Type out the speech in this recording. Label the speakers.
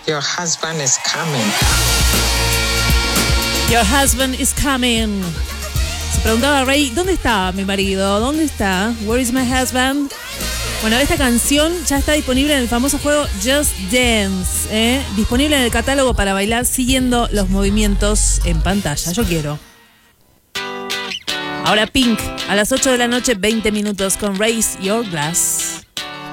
Speaker 1: Your husband is coming.
Speaker 2: Your husband is coming. Se preguntaba Ray, ¿dónde está mi marido? ¿Dónde está? Where is my husband? Bueno, esta canción ya está disponible en el famoso juego Just Dance, disponible en el catálogo para bailar siguiendo los movimientos en pantalla. Yo quiero. Ahora Pink, a las 8 de la noche, 20 minutos con Raise Your Glass.